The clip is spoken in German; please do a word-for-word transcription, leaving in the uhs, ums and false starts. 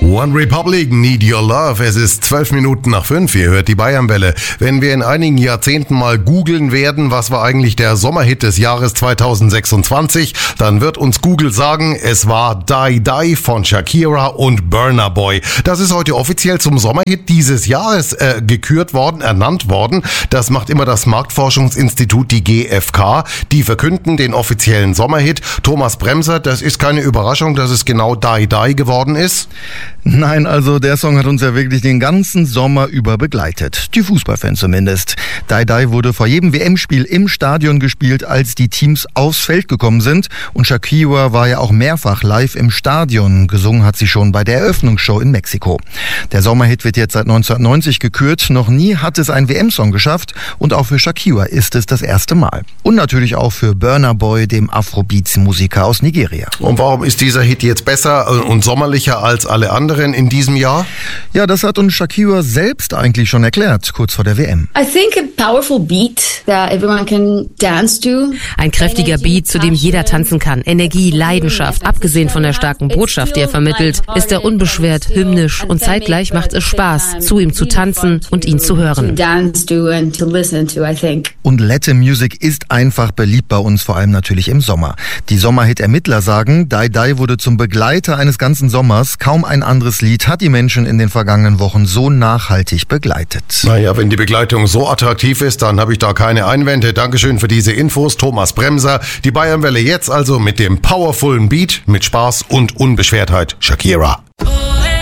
One Republic, Need Your Love. Es ist zwölf Minuten nach fünf. Ihr hört die Bayernwelle. Wenn wir in einigen Jahrzehnten mal googeln werden, was war eigentlich der Sommerhit des Jahres zweitausendsechsundzwanzig, dann wird uns Google sagen, es war Die Die von Shakira und Burna Boy. Das ist heute offiziell zum Sommerhit dieses Jahres äh, gekürt worden, ernannt worden. Das macht immer das Marktforschungsinstitut, die G F K. Die verkünden den offiziellen Sommerhit. Thomas Bremser, das ist keine Überraschung, dass es genau Die Die geworden ist. Nein, also der Song hat uns ja wirklich den ganzen Sommer über begleitet. Die Fußballfans zumindest. Die Die wurde vor jedem W M-Spiel im Stadion gespielt, als die Teams aufs Feld gekommen sind. Und Shakira war ja auch mehrfach live im Stadion. Gesungen hat sie schon bei der Eröffnungsshow in Mexiko. Der Sommerhit wird jetzt seit neunzehnhundertneunzig gekürt. Noch nie hat es ein W M-Song geschafft. Und auch für Shakira ist es das erste Mal. Und natürlich auch für Burna Boy, dem Afrobeats-Musiker aus Nigeria. Und warum ist dieser Hit jetzt besser und sommerlicher als alle anderen in diesem Jahr? Ja, das hat uns Shakira selbst eigentlich schon erklärt, kurz vor der W M. I think a powerful beat that everyone can dance to. Ein kräftiger Beat, zu dem jeder tanzen kann. Energie, Leidenschaft, abgesehen von der starken Botschaft, die er vermittelt, ist er unbeschwert, hymnisch und zeitgleich macht es Spaß, zu ihm zu tanzen und ihn zu hören. Und Latin Music ist einfach beliebt bei uns, vor allem natürlich im Sommer. Die Sommerhit-Ermittler sagen, Die Die wurde zum Begleiter eines ganzen Sommers. Kaum ein anderes Lied hat die Menschen in den vergangenen Wochen so nachhaltig begleitet. Naja, wenn die Begleitung so attraktiv ist, dann habe ich da keine Einwände. Dankeschön für diese Infos, Thomas Bremser. Die Bayernwelle jetzt also mit dem powervollen Beat, mit Spaß und Unbeschwertheit. Shakira.